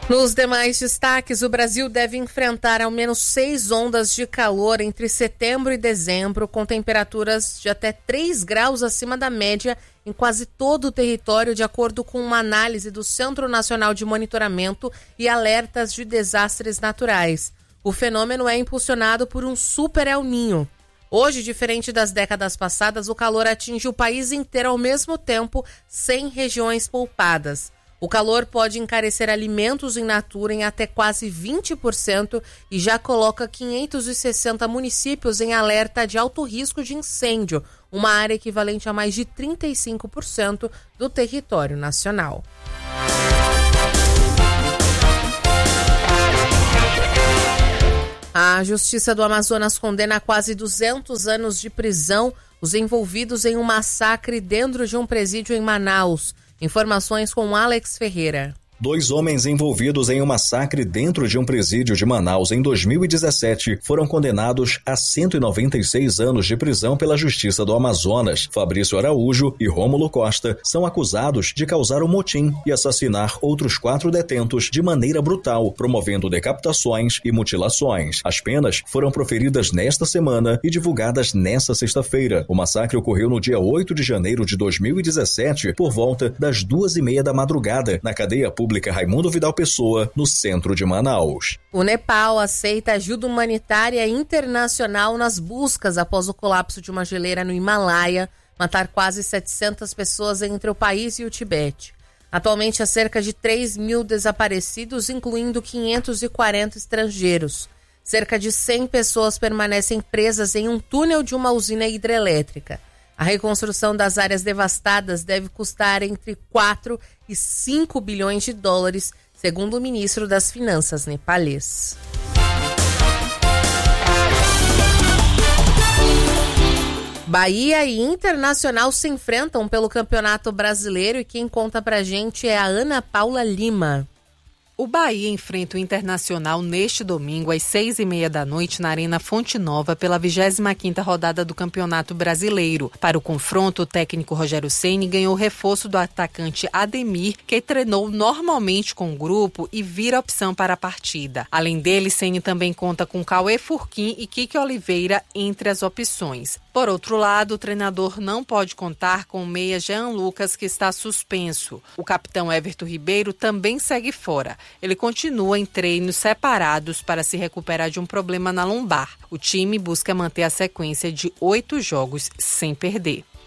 Nos demais destaques, o Brasil deve enfrentar ao menos 6 ondas de calor entre setembro e dezembro, com temperaturas de até 3 graus acima da média em quase todo o território, de acordo com uma análise do Centro Nacional de Monitoramento e Alertas de Desastres Naturais. O fenômeno é impulsionado por um super El Niño. Hoje, diferente das décadas passadas, o calor atinge o país inteiro ao mesmo tempo, sem regiões poupadas. O calor pode encarecer alimentos in natura em até quase 20% e já coloca 560 municípios em alerta de alto risco de incêndio, uma área equivalente a mais de 35% do território nacional. A Justiça do Amazonas condena a quase 200 anos de prisão os envolvidos em um massacre dentro de um presídio em Manaus. Informações com Alex Ferreira. 2 homens envolvidos em um massacre dentro de um presídio de Manaus em 2017 foram condenados a 196 anos de prisão pela Justiça do Amazonas. Fabrício Araújo e Rômulo Costa são acusados de causar um motim e assassinar outros 4 detentos de maneira brutal, promovendo decapitações e mutilações. As penas foram proferidas nesta semana e divulgadas nesta sexta-feira. O massacre ocorreu no dia 8 de janeiro de 2017, por volta das 2h30 da madrugada, na cadeia pública Raimundo Vidal Pessoa, no centro de Manaus. O Nepal aceita ajuda humanitária internacional nas buscas após o colapso de uma geleira no Himalaia matar quase 700 pessoas entre o país e o Tibete. Atualmente há cerca de 3 mil desaparecidos, incluindo 540 estrangeiros. Cerca de 100 pessoas permanecem presas em um túnel de uma usina hidrelétrica. A reconstrução das áreas devastadas deve custar entre 4 e 5 bilhões de dólares, segundo o ministro das Finanças nepalês. Bahia e Internacional se enfrentam pelo Campeonato Brasileiro e quem conta pra gente é a Ana Paula Lima. O Bahia enfrenta o Internacional neste domingo às 6h30 da noite na Arena Fonte Nova pela 25ª rodada do Campeonato Brasileiro. Para o confronto, o técnico Rogério Ceni ganhou reforço do atacante Ademir, que treinou normalmente com o grupo e vira opção para a partida. Além dele, Ceni também conta com Cauê Furquim e Kike Oliveira entre as opções. Por outro lado, o treinador não pode contar com o meia Jean Lucas, que está suspenso. O capitão Everton Ribeiro também segue fora. Ele continua em treinos separados para se recuperar de um problema na lombar. O time busca manter a sequência de 8 jogos sem perder.